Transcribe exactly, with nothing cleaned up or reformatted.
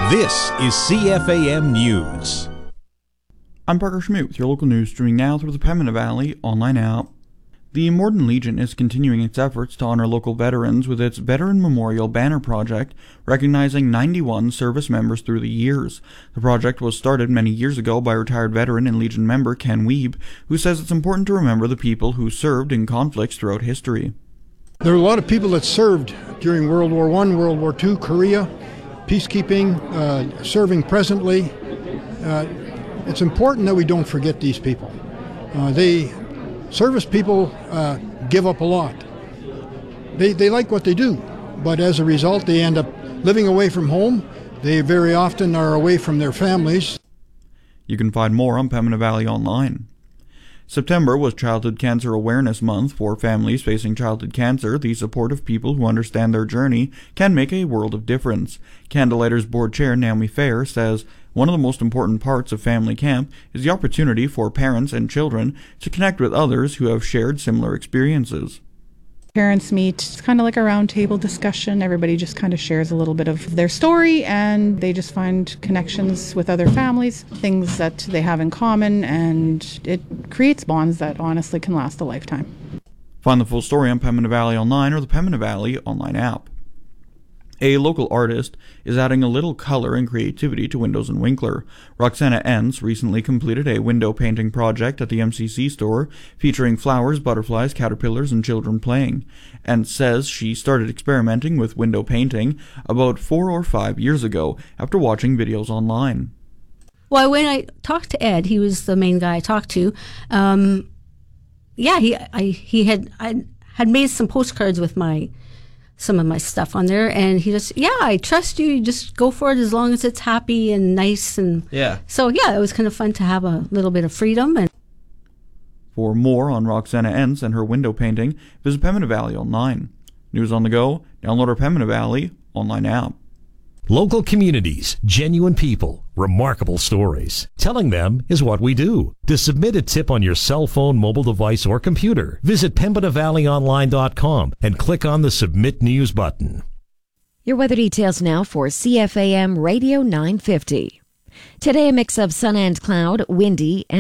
This is C F A M News. I'm Parker Schmidt with your local news, streaming now through the Pembina Valley online app. The Morden Legion is continuing its efforts to honor local veterans with its Veteran Memorial Banner Project, recognizing ninety-one service members through the years. The project was started many years ago by retired veteran and Legion member Ken Wiebe, who says it's important to remember the people who served in conflicts throughout history. There are a lot of people that served during World War One, World War Two, Korea, peacekeeping, uh, serving presently. Uh, it's important that we don't forget these people. Uh, they service people uh, give up a lot. They, they like what they do, but as a result they end up living away from home. They very often are away from their families. You can find more on Pembina Valley online. September was Childhood Cancer Awareness Month. For families facing childhood cancer, the support of people who understand their journey can make a world of difference. Candlelighters Board Chair Naomi Fair says one of the most important parts of Family Camp is the opportunity for parents and children to connect with others who have shared similar experiences. Parents meet, it's kind of like a round table discussion. Everybody just kind of shares a little bit of their story, and they just find connections with other families, things that they have in common, and it creates bonds that honestly can last a lifetime. Find the full story on Pembina Valley Online or the Pembina Valley online app. A local artist is adding a little color and creativity to Windows and Winkler. Roxana Entz recently completed a window painting project at the M C C store featuring flowers, butterflies, caterpillars, and children playing. Entz says she started experimenting with window painting about four or five years ago after watching videos online. Well, when I talked to Ed, he was the main guy I talked to. Um, yeah, he I, he had I had made some postcards with my some of my stuff on there, and he just, yeah, I trust you, you just go for it as long as it's happy and nice. And yeah, so yeah, it was kind of fun to have a little bit of freedom. And for more on Roxana Entz and her window painting, visit Pembina Valley Online. News on the go, download our Pembina Valley online app. Local communities, genuine people, remarkable stories. Telling them is what we do. To submit a tip on your cell phone, mobile device, or computer, visit pembina valley online dot com and click on the Submit News button. Your weather details now for C F A M Radio nine fifty. Today, a mix of sun and cloud, windy, and